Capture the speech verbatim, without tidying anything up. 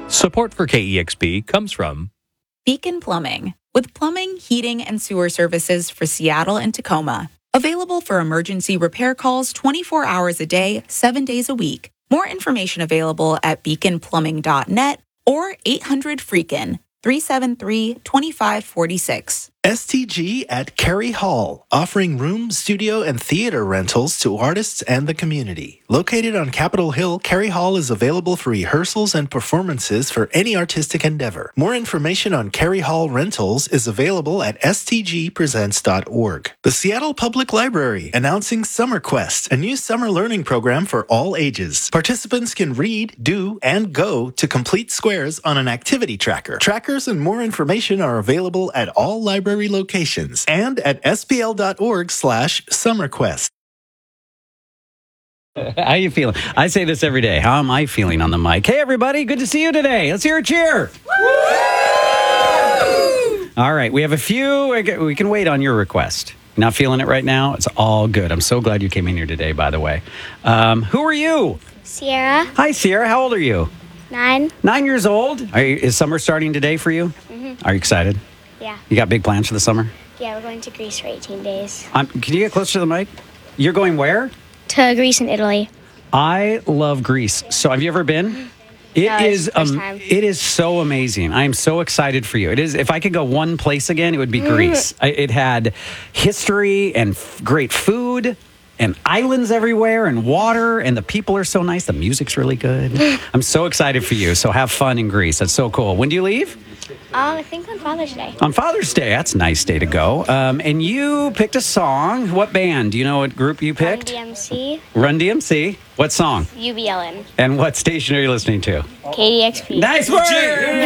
Support for K E X P comes from Beacon Plumbing, with plumbing, heating, and sewer services for Seattle and Tacoma. Available for emergency repair calls twenty-four hours a day, seven days a week. More information available at beacon plumbing dot net or eight hundred freakin, three seven three, two five four six. S T G at Carey Hall, offering room, studio, and theater rentals to artists and the community. Located on Capitol Hill, Carey Hall is available for rehearsals and performances for any artistic endeavor. More information on Carey Hall rentals is available at s t g presents dot org. The Seattle Public Library, announcing Summer Quest, a new summer learning program for all ages. Participants can read, do, and go to complete squares on an activity tracker. Trackers and more information are available at all library locations and at s p l dot org slash summerquest. How you feeling? I say this every day. How am I feeling on the mic? Hey, everybody. Good to see you today. Let's hear a cheer. All right. We have a few. We can wait on your request. Not feeling it right now? It's all good. I'm so glad you came in here today, by the way. Um, who are you? Sierra. Hi, Sierra. How old are you? Nine. Nine years old. Are you, is summer starting today for you? Mm-hmm. Are you excited? Yeah. You got big plans for the summer? Yeah, we're going to Greece for eighteen days. Um, can you get closer to the mic? You're going where? To Greece and Italy. I love Greece. So have you ever been? It No, it's is the first um, time. it is so amazing. I am so excited for you. It is. If I could go one place again, it would be Greece. I, it had history and f- great food and islands everywhere and water, and the people are so nice. The music's really good. I'm so excited for you. So have fun in Greece. That's so cool. When do you leave? Um, I think on Father's Day. On Father's Day. That's a nice day to go. Um, and you picked a song. What band? Do you know what group you Run picked? D M C, Run D M C. What song? U B L N, And what station are you listening to? K D X P. Nice work!